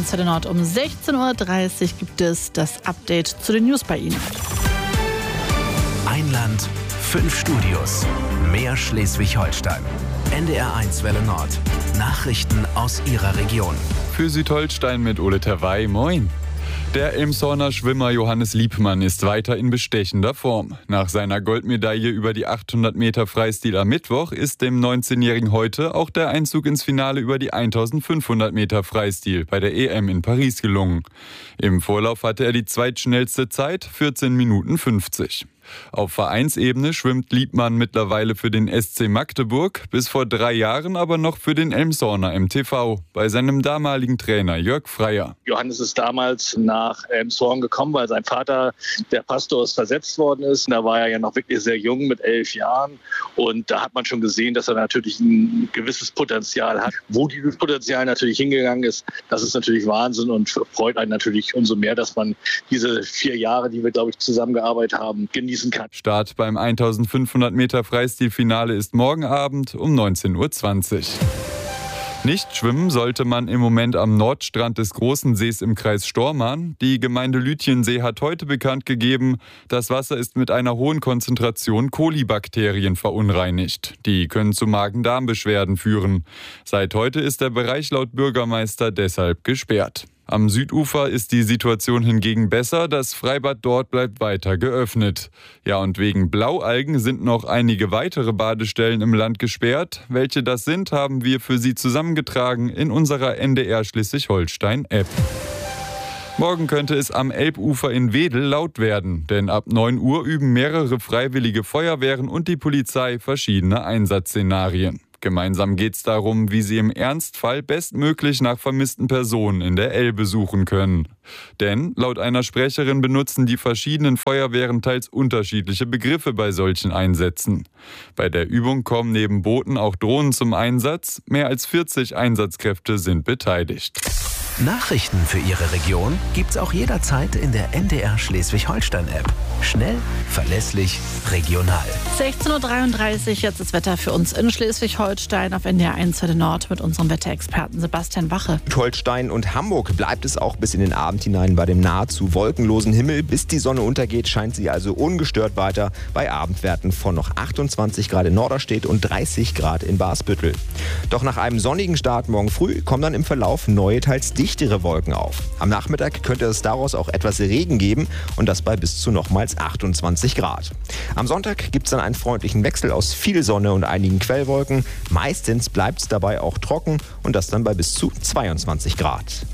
1 Nord. Um 16.30 Uhr gibt es das Update zu den News bei Ihnen. Ein Land, 5 Studios, mehr Schleswig-Holstein. NDR1 Welle Nord. Nachrichten aus Ihrer Region. Für Südholstein mit Ole Terwey. Moin. Der Elmshorner Schwimmer Johannes Liebmann ist weiter in bestechender Form. Nach seiner Goldmedaille über die 800 Meter Freistil am Mittwoch ist dem 19-Jährigen heute auch der Einzug ins Finale über die 1500 Meter Freistil bei der EM in Paris gelungen. Im Vorlauf hatte er die zweitschnellste Zeit, 14 Minuten 50. Auf Vereinsebene schwimmt Liebmann mittlerweile für den SC Magdeburg, bis vor 3 Jahren aber noch für den Elmshorner MTV, bei seinem damaligen Trainer Jörg Freier. Johannes ist damals nach Elmshorn gekommen, weil sein Vater, der Pastor, versetzt worden ist. Da war er ja noch wirklich sehr jung mit 11 Jahren und da hat man schon gesehen, dass er natürlich ein gewisses Potenzial hat. Wo dieses Potenzial natürlich hingegangen ist, das ist natürlich Wahnsinn und freut einen natürlich umso mehr, dass man diese 4 Jahre, die wir, glaube ich, zusammengearbeitet haben, genießen kann. Start beim 1500 Meter Freistilfinale ist morgen Abend um 19.20 Uhr. Nicht schwimmen sollte man im Moment am Nordstrand des Großen Sees im Kreis Stormarn. Die Gemeinde Lütjensee hat heute bekannt gegeben, das Wasser ist mit einer hohen Konzentration Kolibakterien verunreinigt. Die können zu Magen-Darm-Beschwerden führen. Seit heute ist der Bereich laut Bürgermeister deshalb gesperrt. Am Südufer ist die Situation hingegen besser, das Freibad dort bleibt weiter geöffnet. Ja, und wegen Blaualgen sind noch einige weitere Badestellen im Land gesperrt. Welche das sind, haben wir für Sie zusammengetragen in unserer NDR Schleswig-Holstein-App. Morgen könnte es am Elbufer in Wedel laut werden, denn ab 9 Uhr üben mehrere freiwillige Feuerwehren und die Polizei verschiedene Einsatzszenarien. Gemeinsam geht es darum, wie sie im Ernstfall bestmöglich nach vermissten Personen in der Elbe suchen können. Denn laut einer Sprecherin benutzen die verschiedenen Feuerwehren teils unterschiedliche Begriffe bei solchen Einsätzen. Bei der Übung kommen neben Booten auch Drohnen zum Einsatz. Mehr als 40 Einsatzkräfte sind beteiligt. Nachrichten für Ihre Region gibt's auch jederzeit in der NDR Schleswig-Holstein-App. Schnell, verlässlich, regional. 16.33 Uhr, jetzt das Wetter für uns in Schleswig-Holstein auf NDR 1 Welle Nord mit unserem Wetterexperten Sebastian Wache. Holstein und Hamburg bleibt es auch bis in den Abend hinein bei dem nahezu wolkenlosen Himmel. Bis die Sonne untergeht, scheint sie also ungestört weiter bei Abendwerten von noch 28 Grad in Norderstedt und 30 Grad in Basbüttel. Doch nach einem sonnigen Start morgen früh kommen dann im Verlauf neue, teils dichtere Wolken auf. Am Nachmittag könnte es daraus auch etwas Regen geben und das bei bis zu nochmals 28 Grad. Am Sonntag gibt es dann einen freundlichen Wechsel aus viel Sonne und einigen Quellwolken. Meistens bleibt es dabei auch trocken und das dann bei bis zu 22 Grad.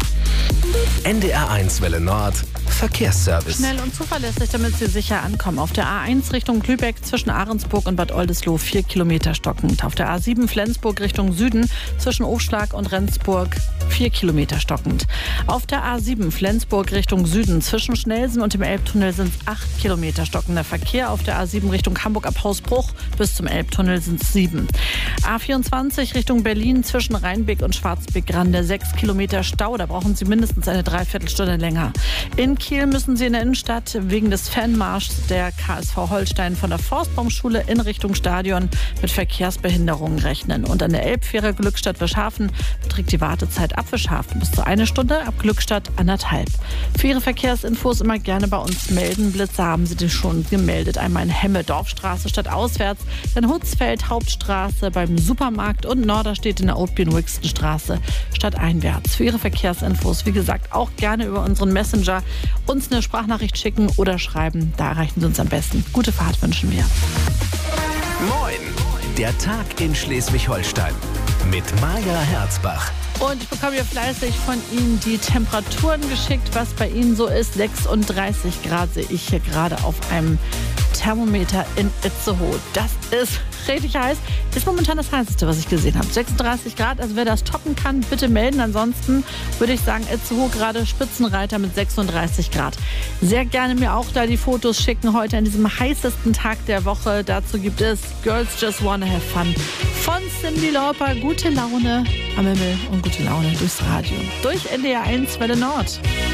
NDR1 Welle Nord. Verkehrsservice. Schnell und zuverlässig, damit Sie sicher ankommen. Auf der A1 Richtung Lübeck zwischen Ahrensburg und Bad Oldesloe 4 Kilometer stockend. Auf der A7 Flensburg Richtung Süden zwischen Aufschlag und Rendsburg 4 Kilometer stockend. Auf der A7 Flensburg Richtung Süden zwischen Schnelsen und dem Elbtunnel sind es 8 Kilometer stockender Verkehr. Auf der A7 Richtung Hamburg ab Hausbruch bis zum Elbtunnel sind es 7. A24 Richtung Berlin zwischen Rheinbeck und Schwarzbeck-Grande 6 Kilometer Stau. Da brauchen Sie mindestens eine Dreiviertelstunde länger. In Kiel müssen Sie in der Innenstadt wegen des Fanmarschs der KSV Holstein von der Forstbaumschule in Richtung Stadion mit Verkehrsbehinderungen rechnen. Und an der Elbfähre Glückstadt-Wischhafen beträgt die Wartezeit ab Wischhafen bis zu 1 Stunde, ab Glückstadt 1,5. Für Ihre Verkehrsinfos immer gerne bei uns melden. Blitzer haben Sie die schon gemeldet. Einmal in Hemme, Dorfstraße statt auswärts, dann Hutzfeld, Hauptstraße beim Supermarkt und Norderstedt in der Oatbien-Wixton-Straße statt einwärts. Für Ihre Verkehrsinfos, wie gesagt, auch gerne über unseren Messenger uns eine Sprachnachricht schicken oder schreiben. Da erreichen Sie uns am besten. Gute Fahrt wünschen wir. Moin, der Tag in Schleswig-Holstein mit Maja Herzbach. Und ich bekomme hier fleißig von Ihnen die Temperaturen geschickt, was bei Ihnen so ist. 36 Grad sehe ich hier gerade auf einem Thermometer in Itzehoe. Das ist richtig heiß. Ist momentan das heißeste, was ich gesehen habe. 36 Grad, also wer das toppen kann, bitte melden. Ansonsten würde ich sagen, Itzehoe gerade Spitzenreiter mit 36 Grad. Sehr gerne mir auch da die Fotos schicken heute an diesem heißesten Tag der Woche. Dazu gibt es Girls Just Wanna Have Fun von Cyndi Lauper. Gute Laune am Himmel und gute Laune durchs Radio. Durch NDR 1 Welle Nord.